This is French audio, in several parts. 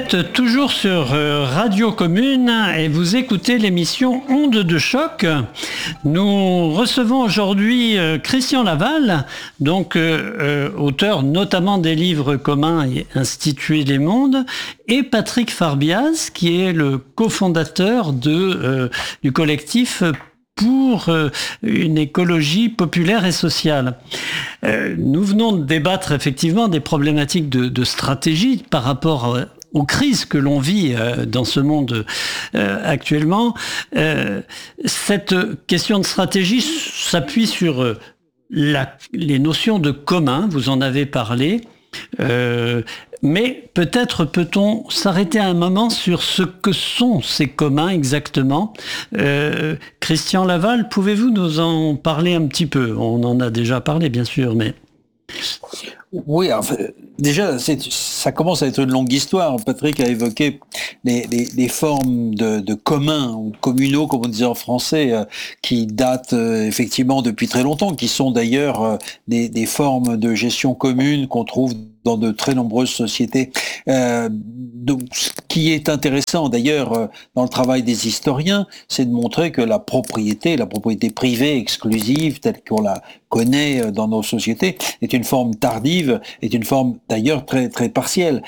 êtes toujours sur Radio Commune et vous écoutez l'émission Ondes de choc. Nous recevons aujourd'hui Christian Laval, donc auteur notamment des livres communs et Instituer les mondes, et Patrick Farbiaz, qui est le cofondateur du collectif pour une écologie populaire et sociale. Nous venons de débattre effectivement des problématiques de stratégie par rapport aux crises que l'on vit dans ce monde actuellement. Cette question de stratégie s'appuie sur les notions de commun, vous en avez parlé, mais peut-être peut-on s'arrêter un moment sur ce que sont ces communs exactement. Christian Laval, pouvez-vous nous en parler un petit peu? On en a déjà parlé bien sûr, mais... Oui, enfin, déjà, ça commence à être une longue histoire. Patrick a évoqué les formes de communs ou communaux, comme on disait en français, qui datent effectivement depuis très longtemps, qui sont d'ailleurs des formes de gestion commune qu'on trouve dans de très nombreuses sociétés. Donc, ce qui est intéressant d'ailleurs dans le travail des historiens, c'est de montrer que la propriété privée exclusive, telle qu'on la connaît dans nos sociétés, est une forme tardive, est une forme d'ailleurs très très partielle.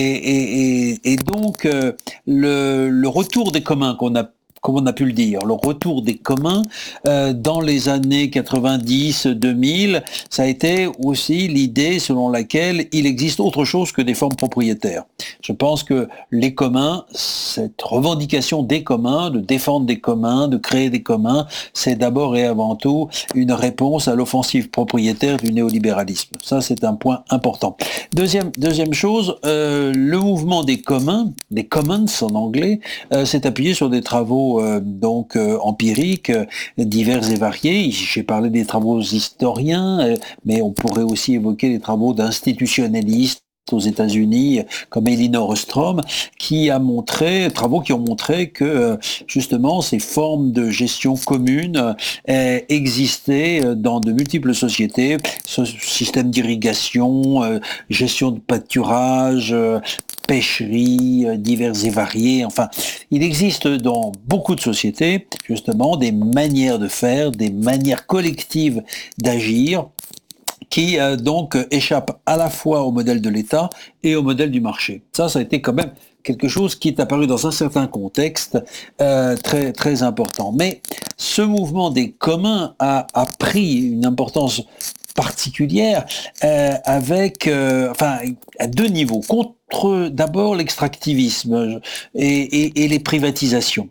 Et donc le retour des communs comme on a pu le dire, le retour des communs dans les années 90-2000, ça a été aussi l'idée selon laquelle il existe autre chose que des formes propriétaires. Je pense que les communs, cette revendication des communs, de défendre des communs, de créer des communs, c'est d'abord et avant tout une réponse à l'offensive propriétaire du néolibéralisme. Ça, c'est un point important. Deuxième chose, le mouvement des communs, des commons en anglais, s'est appuyé sur des travaux empiriques, divers et variés. J'ai parlé des travaux historiens, mais on pourrait aussi évoquer les travaux d'institutionnalistes aux États-Unis, comme Elinor Ostrom, travaux qui ont montré que justement ces formes de gestion commune existaient dans de multiples sociétés, système d'irrigation, gestion de pâturage, pêcherie, diverses et variées. Enfin, il existe dans beaucoup de sociétés justement des manières de faire, des manières collectives d'agir, qui donc échappe à la fois au modèle de l'État et au modèle du marché. Ça a été quand même quelque chose qui est apparu dans un certain contexte très très important. Mais ce mouvement des communs a pris une importance particulière à deux niveaux. Contre d'abord l'extractivisme et les privatisations.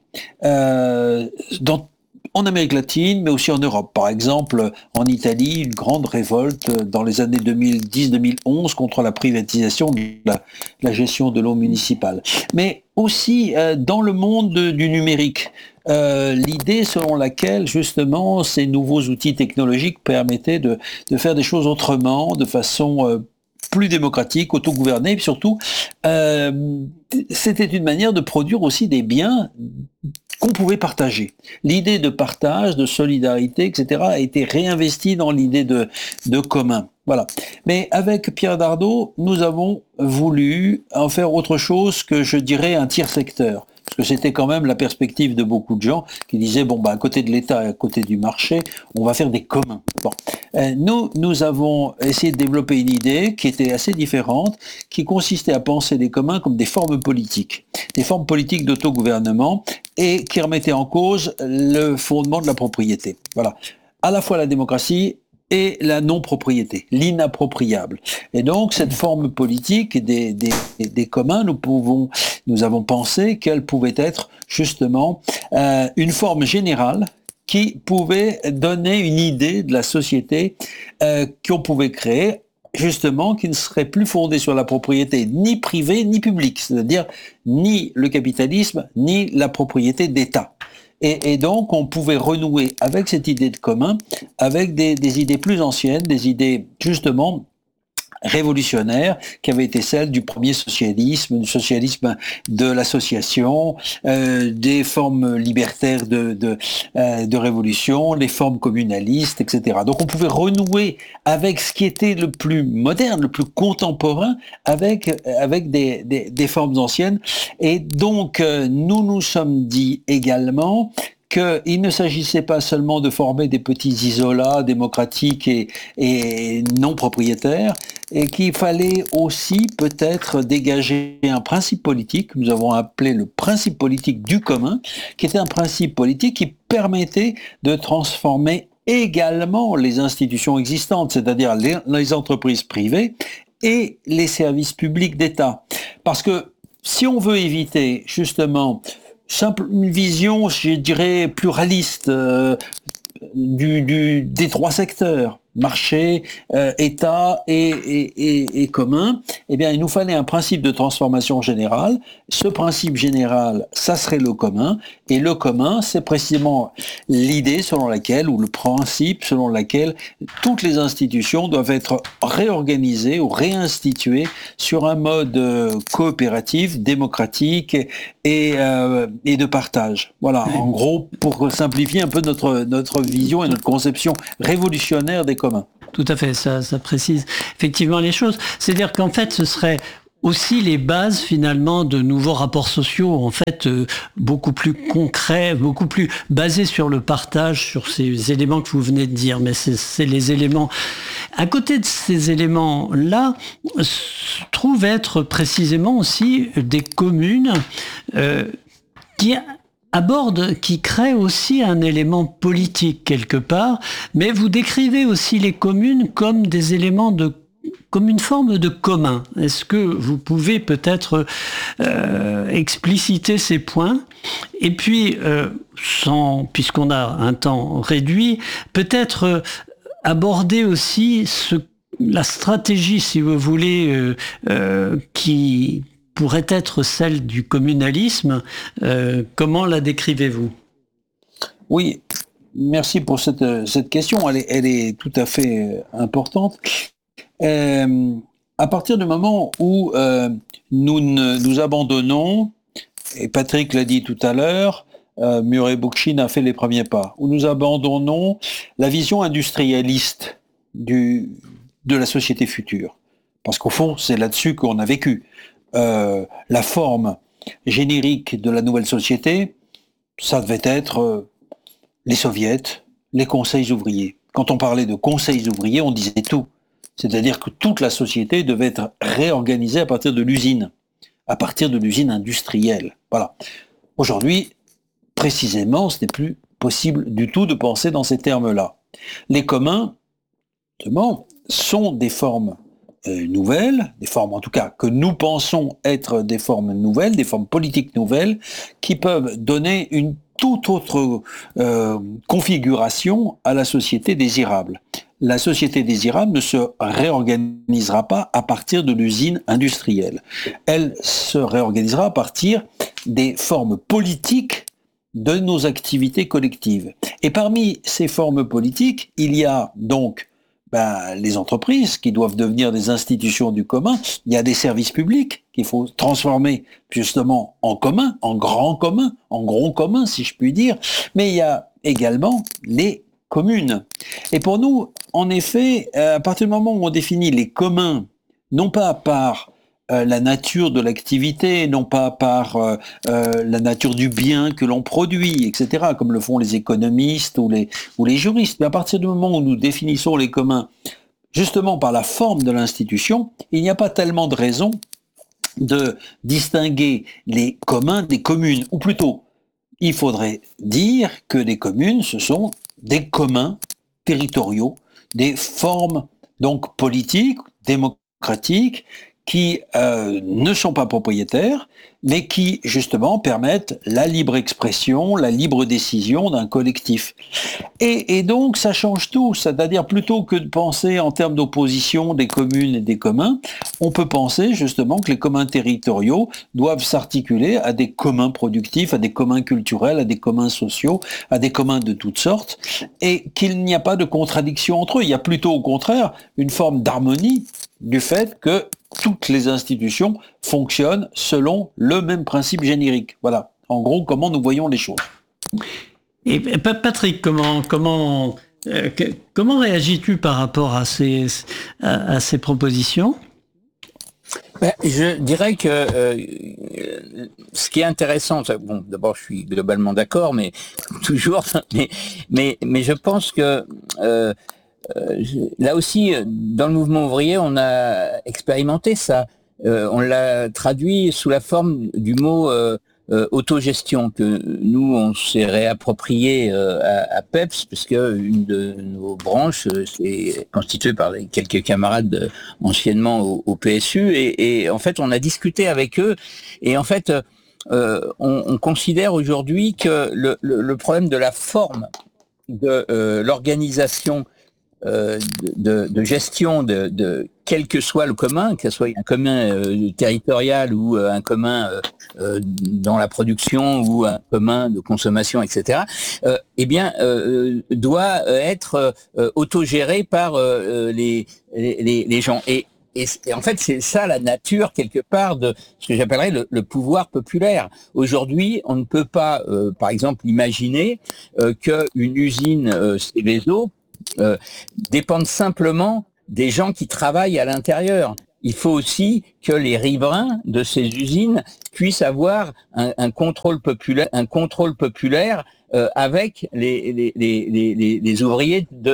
En Amérique latine, mais aussi en Europe. Par exemple, en Italie, une grande révolte dans les années 2010-2011 contre la privatisation de la gestion de l'eau municipale. Mais aussi dans le monde du numérique. L'idée selon laquelle justement ces nouveaux outils technologiques permettaient de faire des choses autrement, de façon plus démocratique, autogouvernée, et puis surtout, c'était une manière de produire aussi des biens qu'on pouvait partager. L'idée de partage, de solidarité, etc. a été réinvestie dans l'idée de commun. Voilà. Mais avec Pierre Dardot, nous avons voulu en faire autre chose que, je dirais, un tiers secteur. Parce que c'était quand même la perspective de beaucoup de gens qui disaient, à côté de l'État et à côté du marché, on va faire des communs. Bon. Nous avons essayé de développer une idée qui était assez différente, qui consistait à penser des communs comme des formes politiques d'autogouvernement et qui remettaient en cause le fondement de la propriété. Voilà. À la fois la démocratie et la non-propriété, l'inappropriable. Et donc, cette forme politique des communs, nous avons pensé qu'elle pouvait être justement une forme générale qui pouvait donner une idée de la société qu'on pouvait créer, justement, qui ne serait plus fondée sur la propriété ni privée ni publique, c'est-à-dire ni le capitalisme ni la propriété d'État. Et donc, on pouvait renouer avec cette idée de commun, avec des idées plus anciennes, des idées justement révolutionnaire qui avait été celle du premier socialisme, du socialisme de l'association, des formes libertaires de révolution, les formes communalistes, etc. Donc on pouvait renouer avec ce qui était le plus moderne, le plus contemporain, avec des formes anciennes. Et donc nous nous sommes dit également qu'il ne s'agissait pas seulement de former des petits isolats démocratiques et non propriétaires, et qu'il fallait aussi peut-être dégager un principe politique, que nous avons appelé le principe politique du commun, qui était un principe politique qui permettait de transformer également les institutions existantes, c'est-à-dire les entreprises privées et les services publics d'État. Parce que si on veut éviter justement une vision, je dirais, pluraliste des trois secteurs, marché, État et commun, eh bien, il nous fallait un principe de transformation générale. Ce principe général, ça serait le commun, et le commun, c'est précisément l'idée selon laquelle, ou le principe selon lequel toutes les institutions doivent être réorganisées ou réinstituées sur un mode coopératif, démocratique et de partage. Voilà, en gros, pour simplifier un peu notre vision et notre conception révolutionnaire des communs. Tout à fait, ça précise effectivement les choses. C'est-à-dire qu'en fait, ce serait aussi les bases finalement de nouveaux rapports sociaux, en fait, beaucoup plus concrets, beaucoup plus basés sur le partage, sur ces éléments que vous venez de dire. Mais c'est les éléments. À côté de ces éléments-là, se trouvent être précisément aussi des communes qui crée aussi un élément politique quelque part, mais vous décrivez aussi les communes comme des éléments comme une forme de commun. Est-ce que vous pouvez peut-être expliciter ces points? Et puis, puisqu'on a un temps réduit, peut-être aborder aussi la stratégie, si vous voulez, qui pourrait être celle du communalisme. Comment la décrivez-vous? Oui, merci pour cette question. Elle est tout à fait importante. À partir du moment où nous abandonnons, et Patrick l'a dit tout à l'heure, Murray Bookchin a fait les premiers pas, où nous abandonnons la vision industrialiste de la société future. Parce qu'au fond, c'est là-dessus qu'on a vécu. La forme générique de la nouvelle société, ça devait être les soviets, les conseils ouvriers. Quand on parlait de conseils ouvriers, on disait tout. C'est-à-dire que toute la société devait être réorganisée à partir de l'usine industrielle. Voilà. Aujourd'hui, précisément, ce n'est plus possible du tout de penser dans ces termes-là. Les communs, justement, sont des formes nouvelles, des formes en tout cas que nous pensons être des formes nouvelles, des formes politiques nouvelles, qui peuvent donner une toute autre configuration à la société désirable. La société désirable ne se réorganisera pas à partir de l'usine industrielle. Elle se réorganisera à partir des formes politiques de nos activités collectives. Et parmi ces formes politiques, il y a donc les entreprises qui doivent devenir des institutions du commun, il y a des services publics qu'il faut transformer justement en commun, en grand commun, en gros commun si je puis dire, mais il y a également les communes. Et pour nous, en effet, à partir du moment où on définit les communs, non pas par la nature de l'activité, non pas par la nature du bien que l'on produit, etc., comme le font les économistes ou les juristes. Mais à partir du moment où nous définissons les communs, justement par la forme de l'institution, il n'y a pas tellement de raison de distinguer les communs des communes. Ou plutôt, il faudrait dire que les communes, ce sont des communs territoriaux, des formes donc politiques, démocratiques, qui ne sont pas propriétaires, mais qui justement permettent la libre expression, la libre décision d'un collectif. Et donc ça change tout, c'est-à-dire plutôt que de penser en termes d'opposition des communes et des communs, on peut penser justement que les communs territoriaux doivent s'articuler à des communs productifs, à des communs culturels, à des communs sociaux, à des communs de toutes sortes, et qu'il n'y a pas de contradiction entre eux. Il y a plutôt au contraire une forme d'harmonie du fait que toutes les institutions fonctionnent selon le même principe générique. Voilà, en gros, comment nous voyons les choses. Et Patrick, comment réagis-tu par rapport à ces propositions ? Je dirais que ce qui est intéressant, bon, d'abord je suis globalement d'accord, mais toujours, mais je pense que là aussi, dans le mouvement ouvrier, on a expérimenté ça. On l'a traduit sous la forme du mot autogestion, que nous, on s'est réapproprié à PEPS, puisque une de nos branches c'est constituée par quelques camarades anciennement au PSU, et en fait, on a discuté avec eux, et en fait, on considère aujourd'hui que le problème de la forme de l'organisation de gestion de quel que soit le commun, que ce soit un commun territorial ou un commun dans la production ou un commun de consommation, etc., doit être autogéré par les gens. Et en fait, c'est ça la nature, quelque part, de ce que j'appellerais le pouvoir populaire. Aujourd'hui, on ne peut pas, par exemple, imaginer qu'une usine Céveso dépendent simplement des gens qui travaillent à l'intérieur. Il faut aussi que les riverains de ces usines puissent avoir un contrôle populaire avec les ouvriers de